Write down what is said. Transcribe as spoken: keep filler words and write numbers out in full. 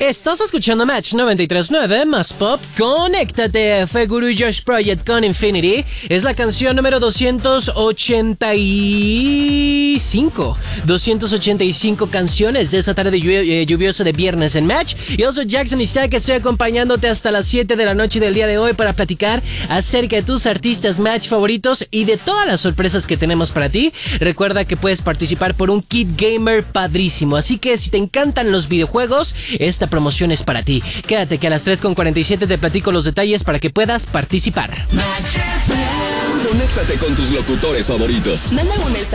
Estás escuchando Match noventa y tres punto nueve más Pop. Conéctate. Fue Guru Josh Project con Infinity. Es la canción número doscientos ochenta y cinco. doscientos ochenta y cinco canciones de esta tarde de lluv- eh, lluviosa de viernes en Match. Yo soy Jackson Isaac, estoy acompañándote hasta las siete de la noche del día de hoy para platicar acerca de tus artistas Match favoritos y de todas las sorpresas que tenemos para ti. Recuerda que puedes participar por un kit gamer padrísimo. Así que si te encantan los videojuegos, esta promoción es para ti. Quédate que a las tres con cuarenta y siete te platico los detalles para que puedas participar. Conéctate con tus locutores favoritos. Manda un mensaje